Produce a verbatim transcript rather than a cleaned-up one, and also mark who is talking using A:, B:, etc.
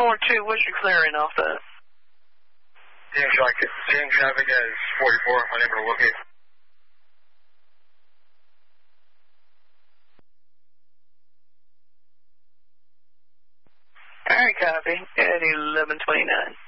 A: four two, what's your clearing off that?
B: Seeing traffic, seeing traffic as forty-four, unable to locate.
A: Alright, copy. At eleven twenty-nine.